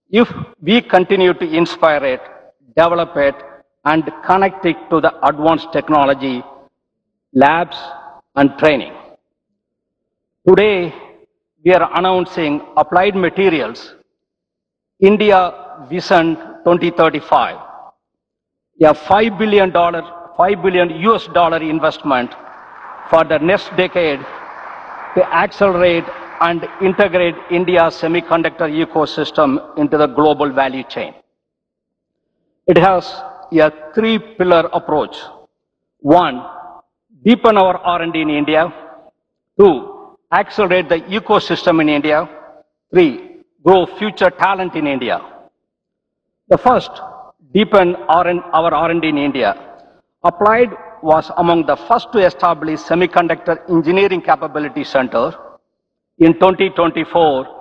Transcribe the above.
If we continue to inspire it, develop it, and connect it to the advanced technology, labs, and training. Today, we are announcing Applied Materials India Vision 2035, a $5 billion US dollar investment for the next decade to accelerate and integrate India's semiconductor ecosystem into the global value chain. It has a three-pillar approach. One, deepen our R&D in India. Two, accelerate the ecosystem in India. Three, grow future talent in India. The first, deepen our R&D in India. Applied was among the first to establish Semiconductor Engineering Capability Center. In 2024,